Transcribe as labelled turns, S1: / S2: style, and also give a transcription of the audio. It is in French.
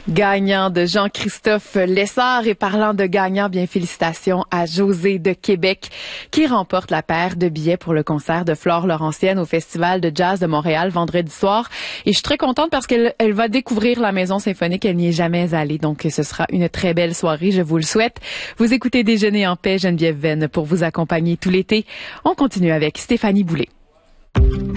S1: Gagnant de Jean-Christophe Lessard. Et parlant de gagnant, bien félicitations à José de Québec qui remporte la paire de billets pour le concert de Flore Laurentienne au Festival de jazz de Montréal vendredi soir. Et je suis très contente parce qu'elle va découvrir la Maison Symphonique. Elle n'y est jamais allée. Donc ce sera une très belle soirée. Je vous le souhaite. Vous écoutez Déjeuner en paix, Geneviève Venn, pour vous accompagner tout l'été. On continue avec Stéphanie Boulay.